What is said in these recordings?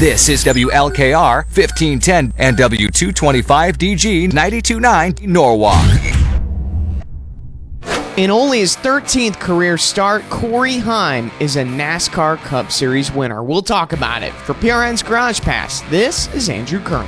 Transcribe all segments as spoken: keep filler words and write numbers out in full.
This is W L K R fifteen ten and W two twenty-five D G ninety-two point nine Norwalk. In only his thirteenth career start, Corey Heim is a NASCAR Cup Series winner. We'll talk about it. For P R N's Garage Pass, this is Andrew Kern.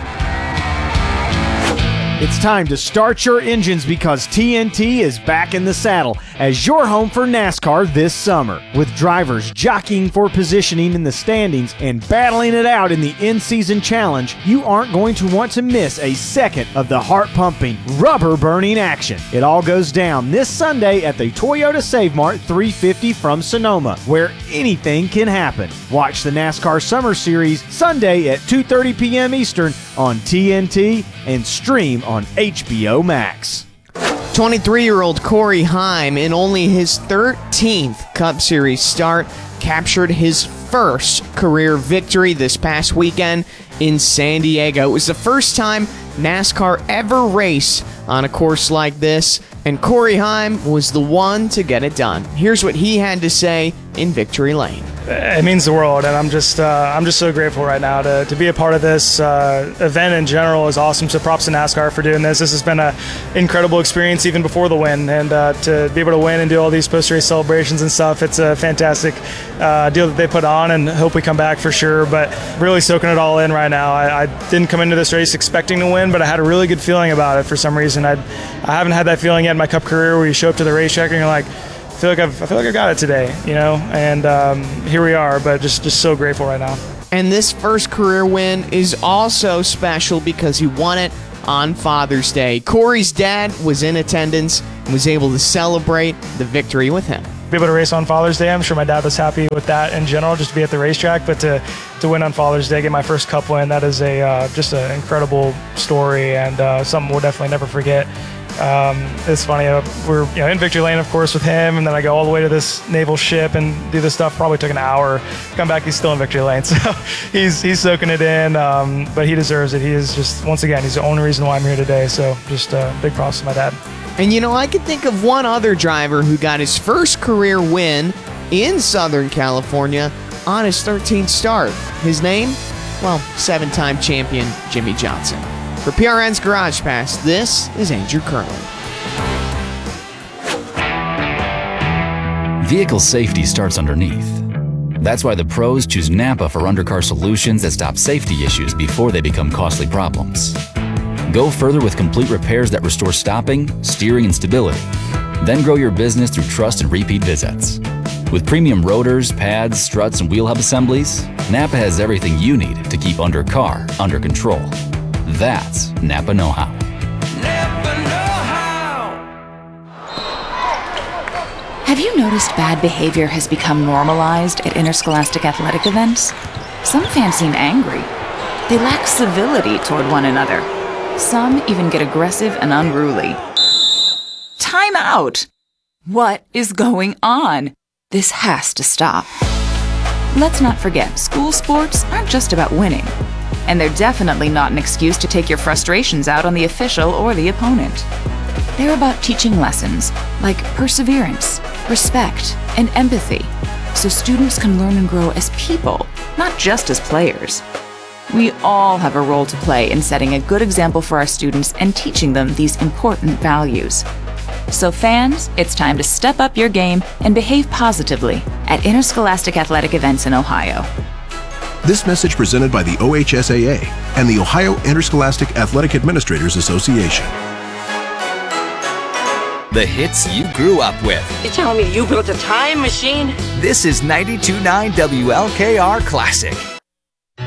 It's time to start your engines because T N T is back in the saddle as your home for NASCAR this summer. With drivers jockeying for positioning in the standings and battling it out in the in-season challenge, you aren't going to want to miss a second of the heart-pumping, rubber-burning action. It all goes down this Sunday at the Toyota Save Mart three fifty from Sonoma, where anything can happen. Watch the NASCAR Summer Series Sunday at two thirty p.m. Eastern on T N T and stream on H B O Max. twenty-three-year-old Corey Heim, in only his thirteenth Cup Series start, captured his first career victory this past weekend in San Diego. It was the first time NASCAR ever raced on a course like this, and Corey Heim was the one to get it done. Here's what he had to say in Victory Lane. It means the world, and I'm just uh, I'm just so grateful right now to, to be a part of this uh, event in general is awesome. So props to NASCAR for doing this. This has been an incredible experience even before the win, and uh, to be able to win and do all these post-race celebrations and stuff, it's a fantastic uh, deal that they put on, and hope we come back for sure. But really soaking it all in right now. I, I didn't come into this race expecting to win, but I had a really good feeling about it for some reason. I I haven't had that feeling yet in my Cup career where you show up to the racetrack and you're like, I feel like I've, I feel like I got it today, you know, and um, here we are, but just, just so grateful right now. And this first career win is also special because he won it on Father's Day. Corey's dad was in attendance and was able to celebrate the victory with him. Be able to race on Father's Day, I'm sure my dad was happy with that in general, just to be at the racetrack, but to, to win on Father's Day, get my first Cup win, that is a uh, just an incredible story and uh, something we'll definitely never forget. Um, it's funny, uh, we're you know in Victory Lane, of course, with him, and then I go all the way to this naval ship and do this stuff. Probably took an hour. Come back, he's still in Victory Lane, so he's he's soaking it in. Um, but he deserves it. He is just, once again, he's the only reason why I'm here today. So just uh, big props to my dad. And you know, I could think of one other driver who got his first career win in Southern California on his thirteenth start. His name? Well, seven-time champion Jimmie Johnson. For P R N's Garage Pass, this is Andrew Kern. Vehicle safety starts underneath. That's why the pros choose Napa for undercar solutions that stop safety issues before they become costly problems. Go further with complete repairs that restore stopping, steering, and stability. Then grow your business through trust and repeat visits. With premium rotors, pads, struts, and wheel hub assemblies, Napa has everything you need to keep undercar under control. That's Napa know-how. Napa know-how. Have you noticed bad behavior has become normalized at interscholastic athletic events? Some fans seem angry. They lack civility toward one another. Some even get aggressive and unruly. Time out! What is going on? This has to stop. Let's not forget, school sports aren't just about winning. And they're definitely not an excuse to take your frustrations out on the official or the opponent. They're about teaching lessons like perseverance, respect, and empathy, so students can learn and grow as people, not just as players. We all have a role to play in setting a good example for our students and teaching them these important values. So fans, it's time to step up your game and behave positively at interscholastic athletic events in Ohio. This message presented by the O H S A A and the Ohio Interscholastic Athletic Administrators Association. The hits you grew up with. You telling me you built a time machine? This is ninety-two point nine W L K R Classic.